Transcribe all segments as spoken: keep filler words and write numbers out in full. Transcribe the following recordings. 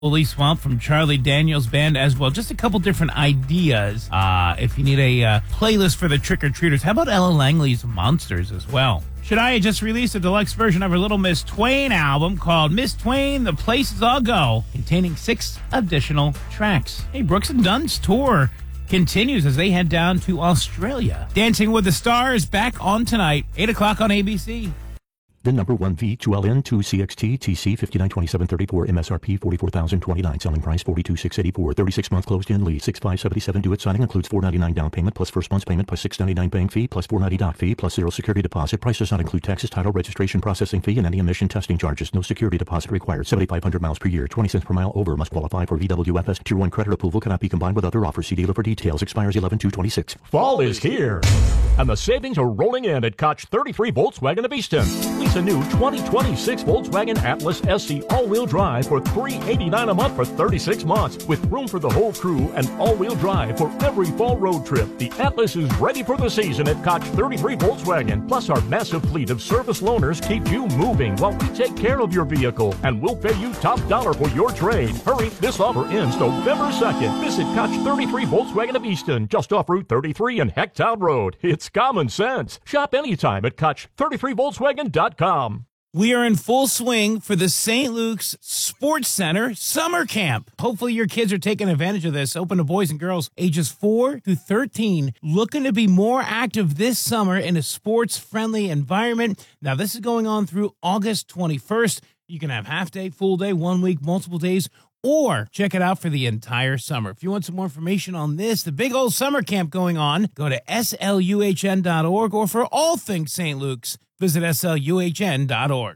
Holy Swamp from Charlie Daniels Band as well. Just a couple different ideas uh, if you need a uh, playlist for the trick-or-treaters. How about Ella Langley's Monsters as well? Shania just released a deluxe version of her Little Miss Twain album called Miss Twain, The Places I'll Go, containing six additional tracks. Hey, Brooks and Dunn's tour continues as they head down to Australia. Dancing with the Stars back on tonight, eight o'clock on A B C. The number one V two L N two C X T T C fifty-nine twenty-seven thirty-four M S R P forty-four thousand twenty-nine. Selling price forty-two thousand six hundred eighty-four. thirty-six month closed in lease six thousand five hundred seventy-seven. Do it signing includes four hundred ninety-nine down payment plus first month's payment plus six hundred ninety-nine bank fee plus four hundred ninety doc fee plus zero security deposit. Price does not include taxes, title, registration, processing fee, and any emission testing charges. No security deposit required. seventy-five hundred miles per year. twenty cents per mile over. Must qualify for V W F S Tier one credit approval. Cannot be combined with other offers. See dealer for details. Expires eleven two twenty-six. Fall is here, and the savings are rolling in at Koch thirty-three Volkswagen of Easton. Lease a new twenty twenty-six Volkswagen Atlas S C all-wheel drive for three hundred eighty-nine dollars a month for thirty-six months, with room for the whole crew and all-wheel drive for every fall road trip. The Atlas is ready for the season at Koch thirty-three Volkswagen. Plus, our massive fleet of service loaners keep you moving while we take care of your vehicle, and we'll pay you top dollar for your trade. Hurry, this offer ends November second. Visit Koch thirty-three Volkswagen of Easton, just off Route thirty-three and Hecktown Road. It's common sense. Shop anytime at Koch thirty-three Volkswagen dot com. We are in full swing for the Saint Luke's Sports Center Summer Camp. Hopefully your kids are taking advantage of this. Open to boys and girls ages four to thirteen, looking to be more active this summer in a sports-friendly environment. Now, this is going on through August twenty-first. You can have half day, full day, one week, multiple days, or check it out for the entire summer. If you want some more information on this, the big old summer camp going on, go to S L U H N dot org, or for all things Saint Luke's, visit S L U H N dot org.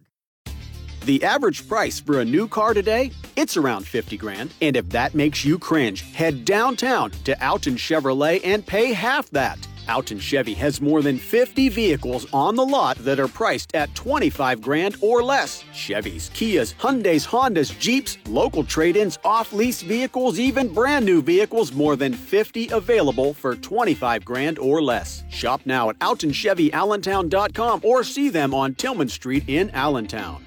The average price for a new car today, it's around fifty grand. And if that makes you cringe, head downtown to Alton Chevrolet and pay half that. Alton Chevy has more than fifty vehicles on the lot that are priced at twenty-five grand or less. Chevys, Kias, Hyundais, Hondas, Jeeps, local trade-ins, off-lease vehicles, even brand new vehicles, more than fifty available for twenty-five grand or less. Shop now at Alton Chevy Allentown dot com or see them on Tillman Street in Allentown.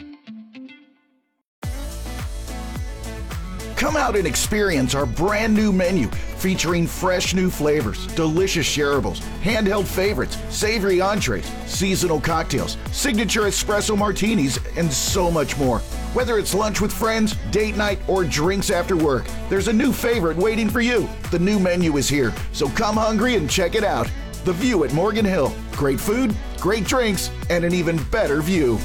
Come out and experience our brand new menu featuring fresh new flavors, delicious shareables, handheld favorites, savory entrees, seasonal cocktails, signature espresso martinis, and so much more. Whether it's lunch with friends, date night, or drinks after work, there's a new favorite waiting for you. The new menu is here, so come hungry and check it out. The View at Morgan Hill. Great food, great drinks, and an even better view.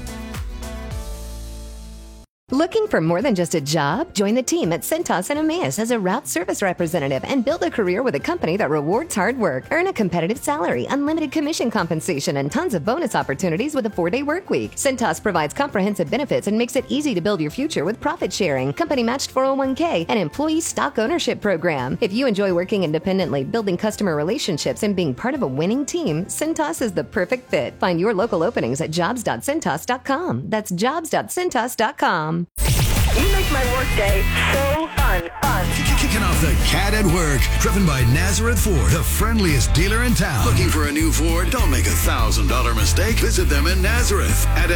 Looking for more than just a job? Join the team at Cintas and Emmaus as a route service representative and build a career with a company that rewards hard work. Earn a competitive salary, unlimited commission compensation, and tons of bonus opportunities with a four-day work week. Cintas provides comprehensive benefits and makes it easy to build your future with profit sharing, company-matched four oh one k, and employee stock ownership program. If you enjoy working independently, building customer relationships, and being part of a winning team, Cintas is the perfect fit. Find your local openings at jobs dot cintas dot com. That's jobs dot cintas dot com. You make my workday so fun, fun. Kicking off the Cat at Work, driven by Nazareth Ford, the friendliest dealer in town. Looking for a new Ford? Don't make a one thousand dollars mistake. Visit them in Nazareth at a